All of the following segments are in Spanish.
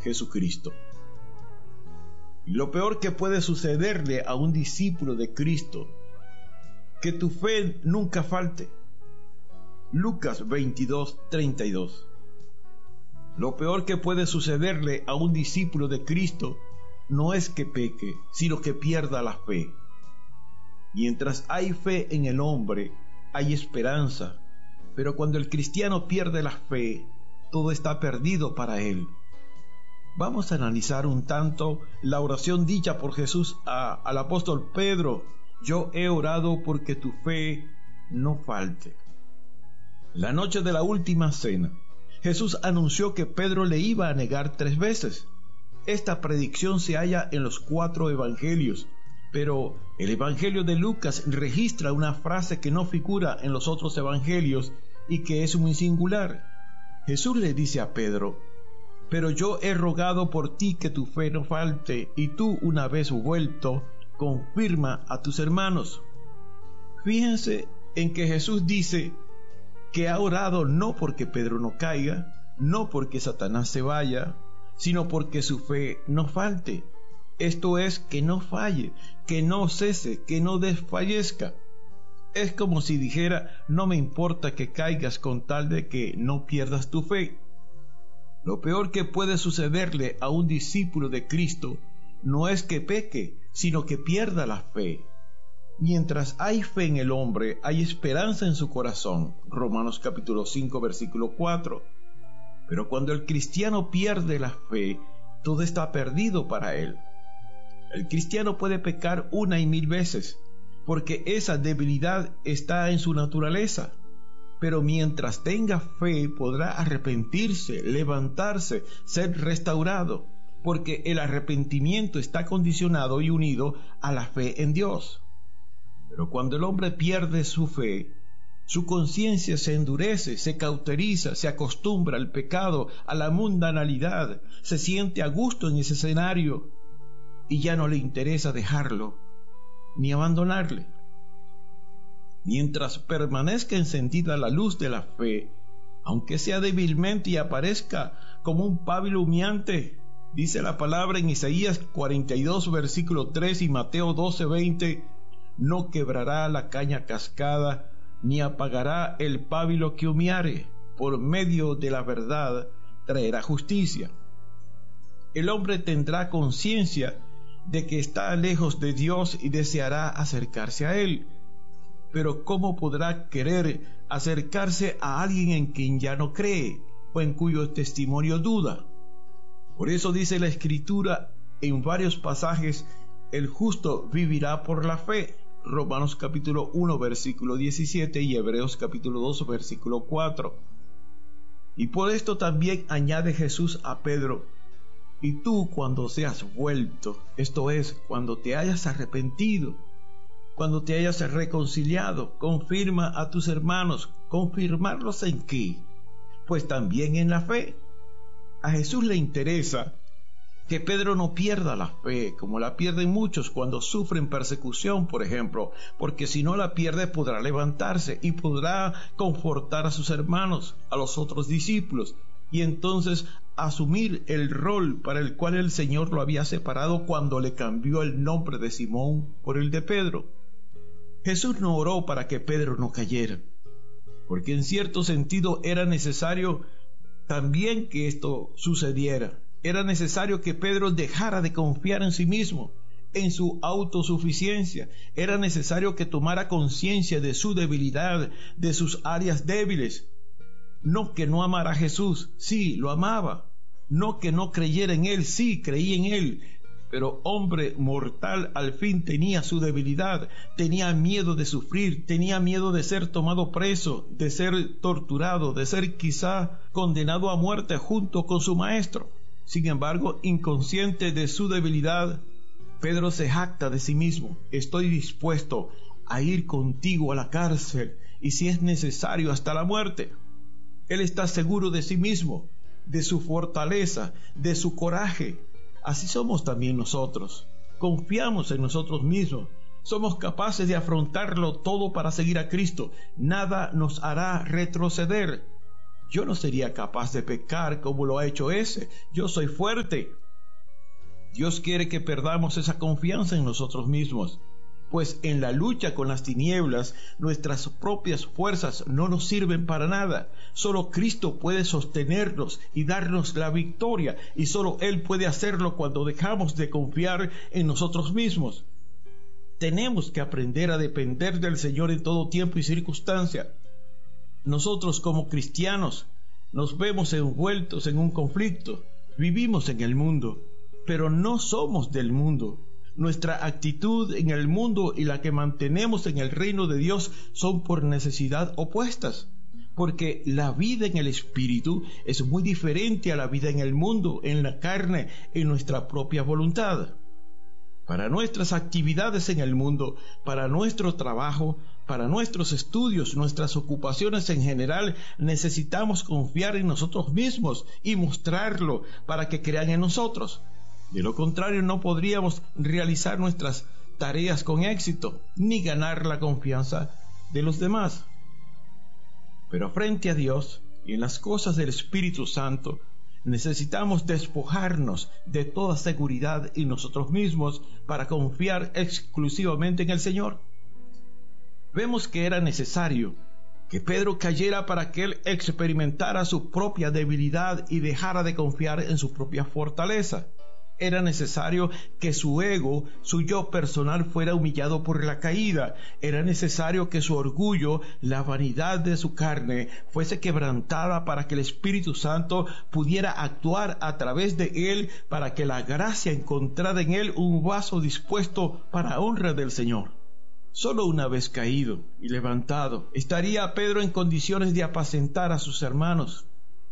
Jesucristo. Y lo peor que puede sucederle a un discípulo de Cristo, que tu fe nunca falte. Lucas 22:32. Lo peor que puede sucederle a un discípulo de Cristo no es que peque, sino que pierda la fe. Mientras hay fe en el hombre, hay esperanza, pero cuando el cristiano pierde la fe, todo está perdido para él. Vamos a analizar un tanto la oración dicha por Jesús al apóstol Pedro: yo he orado porque tu fe no falte. La noche de la última cena, Jesús anunció que Pedro le iba a negar 3 veces. Esta predicción se halla en los 4 evangelios, pero el evangelio de Lucas registra una frase que no figura en los otros evangelios y que es muy singular. Jesús le dice a Pedro: pero yo he rogado por ti que tu fe no falte, y tú, una vez vuelto, confirma a tus hermanos. Fíjense en que Jesús dice que ha orado no porque Pedro no caiga, no porque Satanás se vaya, sino porque su fe no falte. Esto es, que no falle, que no cese, que no desfallezca. Es como si dijera: no me importa que caigas con tal de que no pierdas tu fe. Lo peor que puede sucederle a un discípulo de Cristo no es que peque, sino que pierda la fe. Mientras hay fe en el hombre, hay esperanza en su corazón. Romanos capítulo 5, versículo 4. Pero cuando el cristiano pierde la fe, todo está perdido para él. El cristiano puede pecar 1 y 1000 veces, porque esa debilidad está en su naturaleza. Pero mientras tenga fe, podrá arrepentirse, levantarse, ser restaurado, porque el arrepentimiento está condicionado y unido a la fe en Dios. Pero cuando el hombre pierde su fe, su conciencia se endurece, se cauteriza, se acostumbra al pecado, a la mundanalidad, se siente a gusto en ese escenario y ya no le interesa dejarlo ni abandonarle. Mientras permanezca encendida la luz de la fe, aunque sea débilmente y aparezca como un pábilo humeante, dice la palabra en Isaías 42, versículo 3 y Mateo 12, 20, no quebrará la caña cascada, ni apagará el pábilo que humeare, por medio de la verdad traerá justicia. El hombre tendrá conciencia de que está lejos de Dios y deseará acercarse a Él. Pero ¿cómo podrá querer acercarse a alguien en quien ya no cree o en cuyo testimonio duda? Por eso dice la Escritura en varios pasajes: el justo vivirá por la fe. Romanos capítulo 1, versículo 17 y Hebreos capítulo 2, versículo 4. Y por esto también añade Jesús a Pedro: y tú, cuando seas vuelto, esto es, cuando te hayas arrepentido, cuando te hayas reconciliado, confirma a tus hermanos. ¿Confirmarlos en qué? Pues también en la fe. A Jesús le interesa que Pedro no pierda la fe, como la pierden muchos cuando sufren persecución, por ejemplo, porque si no la pierde podrá levantarse y podrá confortar a sus hermanos, a los otros discípulos, y entonces asumir el rol para el cual el Señor lo había separado cuando le cambió el nombre de Simón por el de Pedro. Jesús no oró para que Pedro no cayera, porque en cierto sentido era necesario también que esto sucediera. Era necesario que Pedro dejara de confiar en sí mismo, en su autosuficiencia. Era necesario que tomara conciencia de su debilidad, de sus áreas débiles. No que no amara a Jesús, sí, lo amaba. No que no creyera en Él, sí, creía en Él. Pero hombre mortal al fin tenía su debilidad, tenía miedo de sufrir, tenía miedo de ser tomado preso, de ser torturado, de ser quizá condenado a muerte junto con su maestro. Sin embargo, inconsciente de su debilidad, Pedro se jacta de sí mismo: estoy dispuesto a ir contigo a la cárcel y si es necesario hasta la muerte. Él está seguro de sí mismo, de su fortaleza, de su coraje. Así somos también nosotros. Confiamos en nosotros mismos. Somos capaces de afrontarlo todo para seguir a Cristo. Nada nos hará retroceder. Yo no sería capaz de pecar como lo ha hecho ese. Yo soy fuerte. Dios quiere que perdamos esa confianza en nosotros mismos, pues en la lucha con las tinieblas, nuestras propias fuerzas no nos sirven para nada. Solo Cristo puede sostenernos y darnos la victoria, y solo Él puede hacerlo cuando dejamos de confiar en nosotros mismos. Tenemos que aprender a depender del Señor en todo tiempo y circunstancia. Nosotros como cristianos nos vemos envueltos en un conflicto. Vivimos en el mundo, pero no somos del mundo. Nuestra actitud en el mundo y la que mantenemos en el reino de Dios son por necesidad opuestas, porque la vida en el Espíritu es muy diferente a la vida en el mundo, en la carne, en nuestra propia voluntad. Para nuestras actividades en el mundo, para nuestro trabajo, para nuestros estudios, nuestras ocupaciones en general, necesitamos confiar en nosotros mismos y mostrarlo para que crean en nosotros. De lo contrario, no podríamos realizar nuestras tareas con éxito, ni ganar la confianza de los demás. Pero frente a Dios y en las cosas del Espíritu Santo, necesitamos despojarnos de toda seguridad en nosotros mismos para confiar exclusivamente en el Señor. Vemos que era necesario que Pedro cayera para que él experimentara su propia debilidad y dejara de confiar en su propia fortaleza. Era necesario que su ego, su yo personal, fuera humillado por la caída. Era necesario que su orgullo, la vanidad de su carne, fuese quebrantada para que el Espíritu Santo pudiera actuar a través de él, para que la gracia encontrara en él un vaso dispuesto para honra del Señor. Solo una vez caído y levantado, estaría Pedro en condiciones de apacentar a sus hermanos.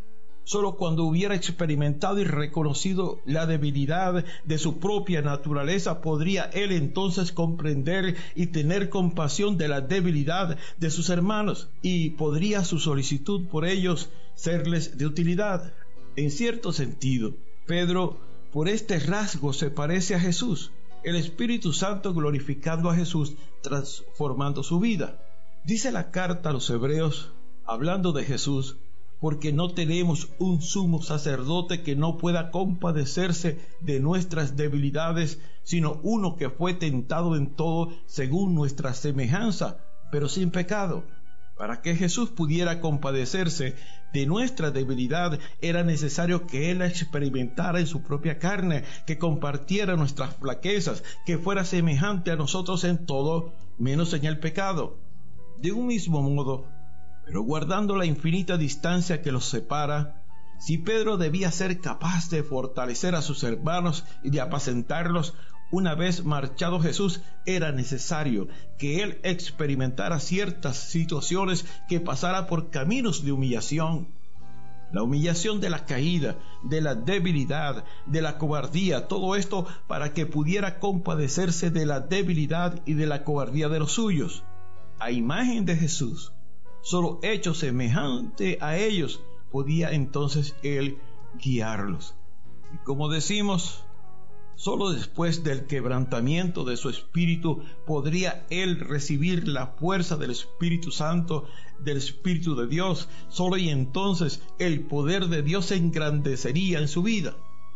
Solo cuando hubiera experimentado y reconocido la debilidad de su propia naturaleza, podría él entonces comprender y tener compasión de la debilidad de sus hermanos, y podría su solicitud por ellos serles de utilidad. En cierto sentido, Pedro, por este rasgo, se parece a Jesús, el Espíritu Santo glorificando a Jesús, transformando su vida. Dice la carta a los Hebreos, hablando de Jesús: porque no tenemos un sumo sacerdote que no pueda compadecerse de nuestras debilidades, sino uno que fue tentado en todo según nuestra semejanza, pero sin pecado. Para que Jesús pudiera compadecerse de nuestra debilidad, era necesario que Él la experimentara en su propia carne, que compartiera nuestras flaquezas, que fuera semejante a nosotros en todo, menos en el pecado. De un mismo modo, pero guardando la infinita distancia que los separa, si Pedro debía ser capaz de fortalecer a sus hermanos y de apacentarlos, una vez marchado Jesús, era necesario que él experimentara ciertas situaciones, que pasara por caminos de humillación. La humillación de la caída, de la debilidad, de la cobardía, todo esto para que pudiera compadecerse de la debilidad y de la cobardía de los suyos. A imagen de Jesús, solo hecho semejante a ellos, podía entonces él guiarlos. Y como decimos, solo después del quebrantamiento de su espíritu podría él recibir la fuerza del Espíritu Santo, del Espíritu de Dios. Solo y entonces el poder de Dios se engrandecería en su vida.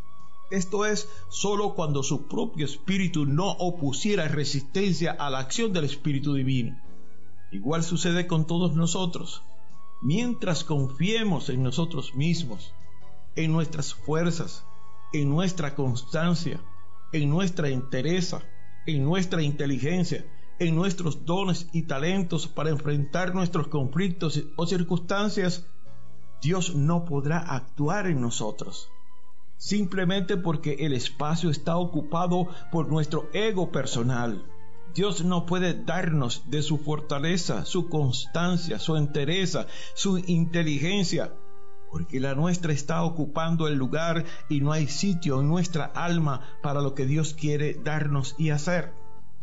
Esto es, solo cuando su propio espíritu no opusiera resistencia a la acción del Espíritu Divino. Igual sucede con todos nosotros. Mientras confiemos en nosotros mismos, en nuestras fuerzas, en nuestra constancia, en nuestra entereza, en nuestra inteligencia, en nuestros dones y talentos para enfrentar nuestros conflictos o circunstancias, Dios no podrá actuar en nosotros, simplemente porque el espacio está ocupado por nuestro ego personal. Dios no puede darnos de su fortaleza, su constancia, su entereza, su inteligencia, porque la nuestra está ocupando el lugar y no hay sitio en nuestra alma para lo que Dios quiere darnos y hacer.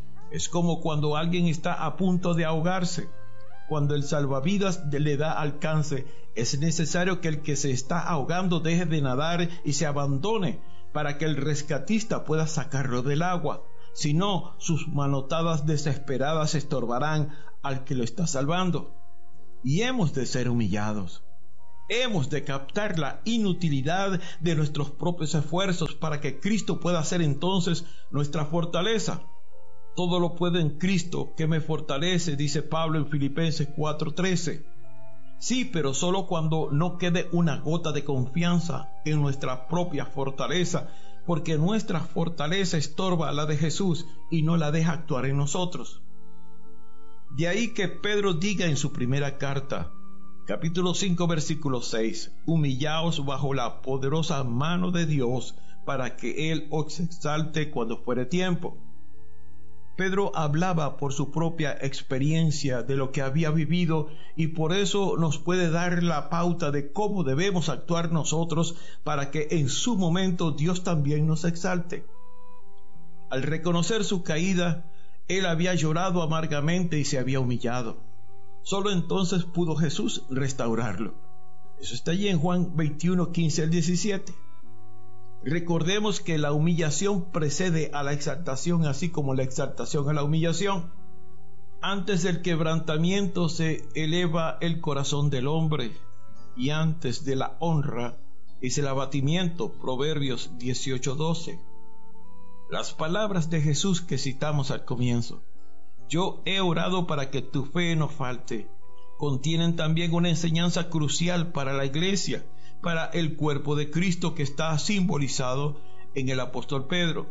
Es como cuando alguien está a punto de ahogarse. Cuando el salvavidas le da alcance, es necesario que el que se está ahogando deje de nadar y se abandone para que el rescatista pueda sacarlo del agua. Si no, sus manotadas desesperadas estorbarán al que lo está salvando. Y hemos de ser humillados. Hemos de captar la inutilidad de nuestros propios esfuerzos para que Cristo pueda ser entonces nuestra fortaleza. Todo lo puedo en Cristo que me fortalece, dice Pablo en Filipenses 4:13. Sí, pero solo cuando no quede una gota de confianza en nuestra propia fortaleza, porque nuestra fortaleza estorba la de Jesús y no la deja actuar en nosotros. De ahí que Pedro diga en su primera carta, capítulo 5, versículo 6, humillaos bajo la poderosa mano de Dios para que Él os exalte cuando fuere tiempo. Pedro hablaba por su propia experiencia de lo que había vivido y por eso nos puede dar la pauta de cómo debemos actuar nosotros para que en su momento Dios también nos exalte. Al reconocer su caída, él había llorado amargamente y se había humillado. Solo entonces pudo Jesús restaurarlo. Eso está allí en Juan 21, 15 al 17. Recordemos que la humillación precede a la exaltación, así como la exaltación a la humillación. Antes del quebrantamiento se eleva el corazón del hombre, y antes de la honra es el abatimiento. Proverbios 18:12. Las palabras de Jesús que citamos al comienzo, yo he orado para que tu fe no falte, contienen también una enseñanza crucial para la iglesia, para el cuerpo de Cristo que está simbolizado en el apóstol Pedro.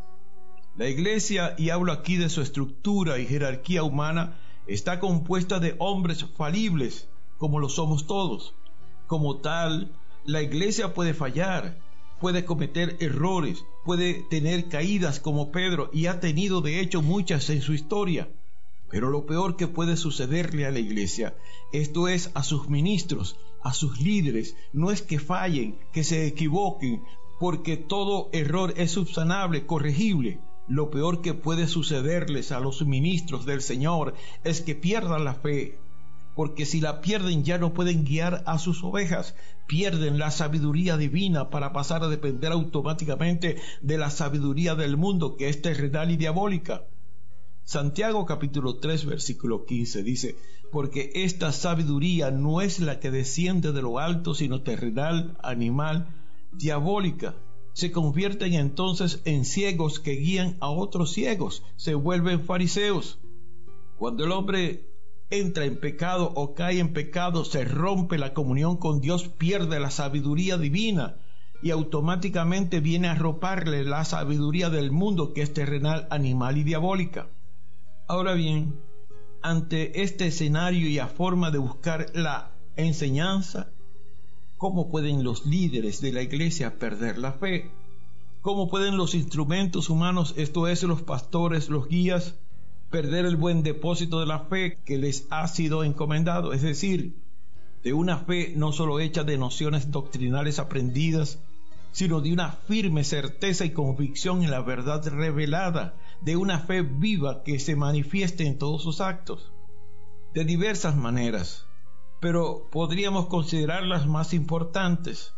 La iglesia, y hablo aquí de su estructura y jerarquía humana, está compuesta de hombres falibles, como lo somos todos. Como tal, la iglesia puede fallar, puede cometer errores, puede tener caídas como Pedro, y ha tenido de hecho muchas en su historia. Pero lo peor que puede sucederle a la iglesia, esto es a sus ministros, a sus líderes, no es que fallen, que se equivoquen, porque todo error es subsanable, corregible. Lo peor que puede sucederles a los ministros del Señor es que pierdan la fe, porque si la pierden ya no pueden guiar a sus ovejas, pierden la sabiduría divina para pasar a depender automáticamente de la sabiduría del mundo, que es terrenal y diabólica. Santiago capítulo 3 versículo 15 dice, porque esta sabiduría no es la que desciende de lo alto, sino terrenal, animal, diabólica. Se convierten entonces en ciegos que guían a otros ciegos, se vuelven fariseos. Cuando el hombre entra en pecado o cae en pecado, se rompe la comunión con Dios, pierde la sabiduría divina y automáticamente viene a arroparle la sabiduría del mundo, que es terrenal, animal y diabólica. Ahora bien, ante este escenario y a forma de buscar la enseñanza, ¿cómo pueden los líderes de la iglesia perder la fe? ¿Cómo pueden los instrumentos humanos, esto es, los pastores, los guías, perder el buen depósito de la fe que les ha sido encomendado? Es decir, de una fe no solo hecha de nociones doctrinales aprendidas, sino de una firme certeza y convicción en la verdad revelada, de una fe viva que se manifieste en todos sus actos, de diversas maneras, pero podríamos considerarlas más importantes.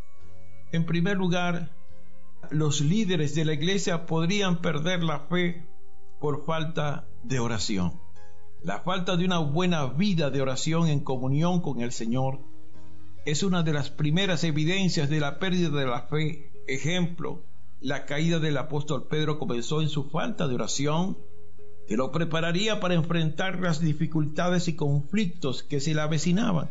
En primer lugar, los líderes de la iglesia podrían perder la fe por falta de oración. La falta de una buena vida de oración en comunión con el Señor es una de las primeras evidencias de la pérdida de la fe. Ejemplo, la caída del apóstol Pedro comenzó en su falta de oración, que lo prepararía para enfrentar las dificultades y conflictos que se le avecinaban.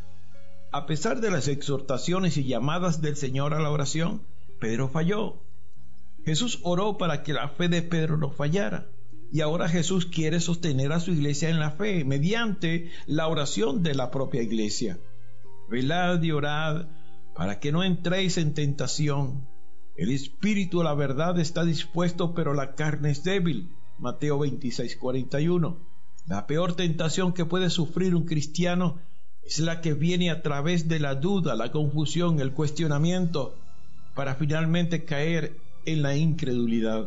A pesar de las exhortaciones y llamadas del Señor a la oración, Pedro falló. Jesús oró para que la fe de Pedro no fallara, y ahora Jesús quiere sostener a su iglesia en la fe mediante la oración de la propia iglesia. Velad y orad para que no entréis en tentación. El espíritu a la verdad está dispuesto, pero la carne es débil. Mateo 26:41. La peor tentación que puede sufrir un cristiano es la que viene a través de la duda, la confusión, el cuestionamiento, para finalmente caer en la incredulidad.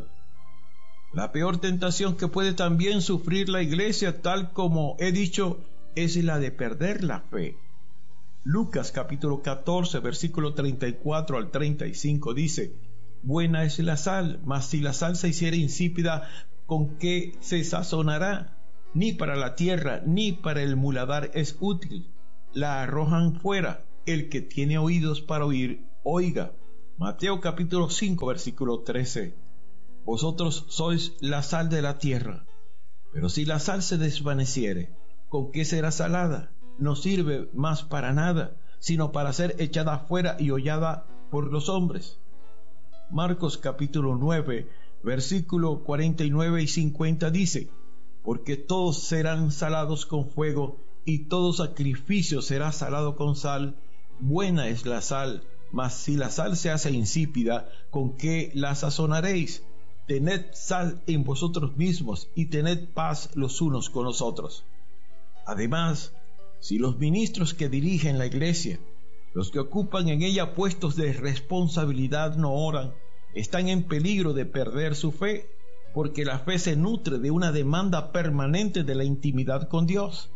La peor tentación que puede también sufrir la iglesia, tal como he dicho, es la de perder la fe. Lucas capítulo 14, versículo 34 al 35 dice, buena es la sal, mas si la sal se hiciera insípida, ¿con qué se sazonará? Ni para la tierra, ni para el muladar es útil. La arrojan fuera. El que tiene oídos para oír, oiga. Mateo capítulo 5, versículo 13. Vosotros sois la sal de la tierra, pero si la sal se desvaneciere, ¿con qué será salada? No sirve más para nada, sino para ser echada afuera y hollada por los hombres. Marcos capítulo 9, versículo 49 y 50 dice: porque todos serán salados con fuego, y todo sacrificio será salado con sal. Buena es la sal, mas si la sal se hace insípida, ¿con qué la sazonaréis? Tened sal en vosotros mismos, y tened paz los unos con los otros. Además, si los ministros que dirigen la iglesia, los que ocupan en ella puestos de responsabilidad, no oran, están en peligro de perder su fe, porque la fe se nutre de una demanda permanente de la intimidad con Dios.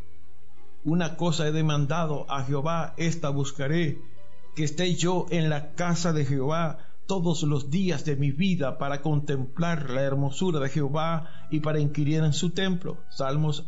Una cosa he demandado a Jehová, esta buscaré, que esté yo en la casa de Jehová todos los días de mi vida, para contemplar la hermosura de Jehová y para inquirir en su templo. Salmos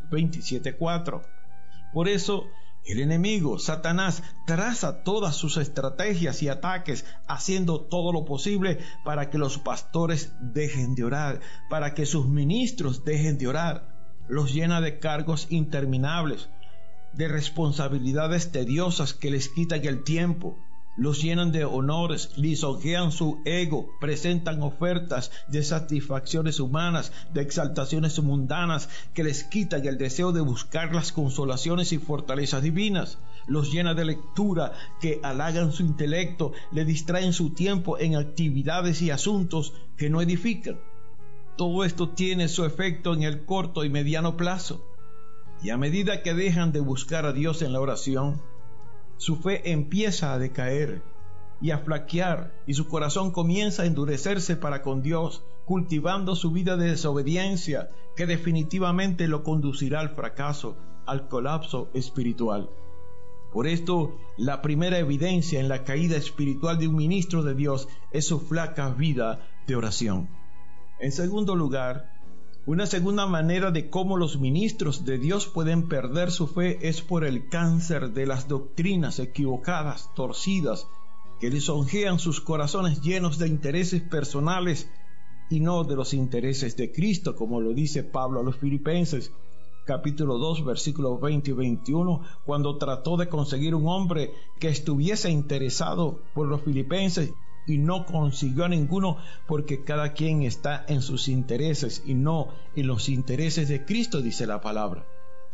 27:4. Por eso el enemigo, Satanás, traza todas sus estrategias y ataques, haciendo todo lo posible para que los pastores dejen de orar, para que sus ministros dejen de orar. Los llena de cargos interminables, de responsabilidades tediosas que les quitan el tiempo. Los llenan de honores, lisonjean su ego, presentan ofertas de satisfacciones humanas, de exaltaciones mundanas que les quitan el deseo de buscar las consolaciones y fortalezas divinas. Los llena de lectura que halagan su intelecto, le distraen su tiempo en actividades y asuntos que no edifican. Todo esto tiene su efecto en el corto y mediano plazo. Y a medida que dejan de buscar a Dios en la oración, su fe empieza a decaer y a flaquear, y su corazón comienza a endurecerse para con Dios, cultivando su vida de desobediencia, que definitivamente lo conducirá al fracaso, al colapso espiritual. Por esto, la primera evidencia en la caída espiritual de un ministro de Dios es su flaca vida de oración. En segundo lugar, una segunda manera de cómo los ministros de Dios pueden perder su fe es por el cáncer de las doctrinas equivocadas, torcidas, que lisonjean sus corazones llenos de intereses personales y no de los intereses de Cristo, como lo dice Pablo a los Filipenses, capítulo 2, versículos 20 y 21, cuando trató de conseguir un hombre que estuviese interesado por los filipenses, y no consiguió a ninguno, porque cada quien está en sus intereses y no en los intereses de Cristo, dice la palabra.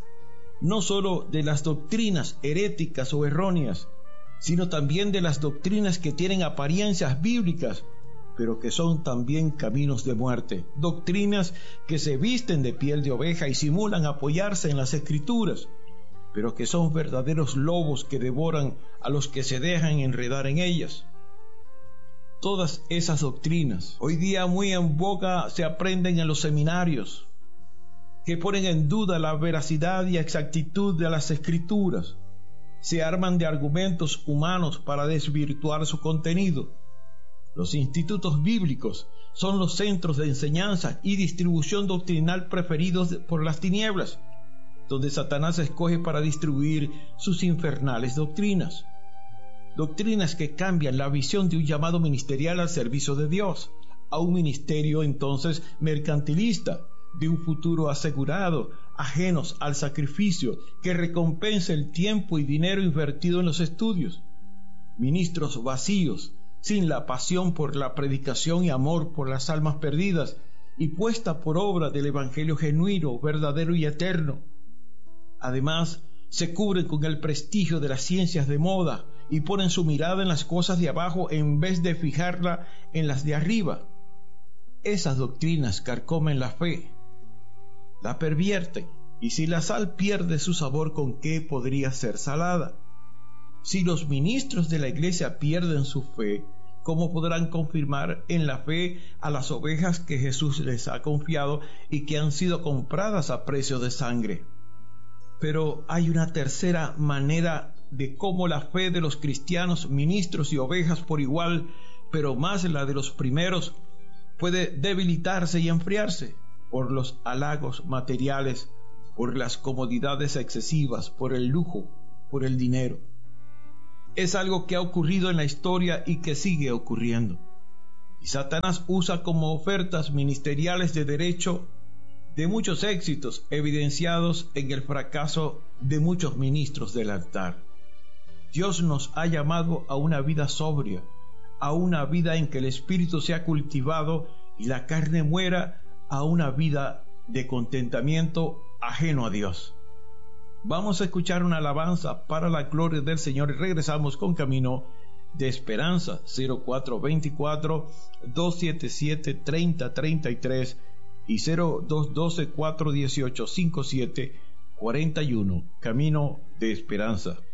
No solo de las doctrinas heréticas o erróneas, sino también de las doctrinas que tienen apariencias bíblicas, pero que son también caminos de muerte. Doctrinas que se visten de piel de oveja y simulan apoyarse en las Escrituras, pero que son verdaderos lobos que devoran a los que se dejan enredar en ellas. Todas esas doctrinas, hoy día muy en boga, se aprenden en los seminarios, que ponen en duda la veracidad y exactitud de las Escrituras. Se arman de argumentos humanos para desvirtuar su contenido. Los institutos bíblicos son los centros de enseñanza y distribución doctrinal preferidos por las tinieblas, donde Satanás escoge para distribuir sus infernales doctrinas. Doctrinas que cambian la visión de un llamado ministerial al servicio de Dios, a un ministerio entonces mercantilista, de un futuro asegurado, ajenos al sacrificio, que recompensa el tiempo y dinero invertido en los estudios. Ministros vacíos, sin la pasión por la predicación y amor por las almas perdidas, y puesta por obra del evangelio genuino, verdadero y eterno. Además, se cubren con el prestigio de las ciencias de moda y ponen su mirada en las cosas de abajo en vez de fijarla en las de arriba. Esas doctrinas carcomen la fe, la pervierten, y si la sal pierde su sabor, ¿con qué podría ser salada? Si los ministros de la iglesia pierden su fe, ¿cómo podrán confirmar en la fe a las ovejas que Jesús les ha confiado y que han sido compradas a precio de sangre? Pero hay una tercera manera de cómo la fe de los cristianos, ministros y ovejas por igual, pero más la de los primeros, puede debilitarse y enfriarse por los halagos materiales, por las comodidades excesivas, por el lujo, por el dinero. Es algo que ha ocurrido en la historia y que sigue ocurriendo. Y Satanás usa como ofertas ministeriales de derecho de muchos éxitos evidenciados en el fracaso de muchos ministros del altar. Dios nos ha llamado a una vida sobria, a una vida en que el espíritu sea cultivado y la carne muera, a una vida de contentamiento ajeno a Dios. Vamos a escuchar una alabanza para la gloria del Señor y regresamos con Camino de Esperanza. 0424-277-3033 y 0212-418-5741. Camino de Esperanza.